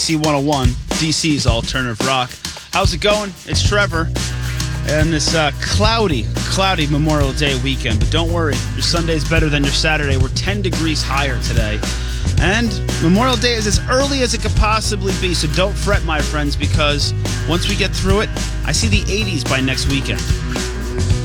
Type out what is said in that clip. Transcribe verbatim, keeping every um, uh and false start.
C one oh one, D C's alternative rock. How's it going? It's Trevor. And this uh, cloudy, cloudy Memorial Day weekend. But don't worry, your Sunday's better than your Saturday. We're ten degrees higher today. And Memorial Day is as early as it could possibly be. So don't fret, my friends, because once we get through it, I see the eighties by next weekend.